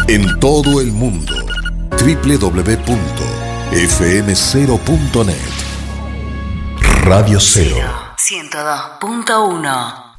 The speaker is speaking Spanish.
En todo el mundo. www.fm0.net. Radio Cero. 102.1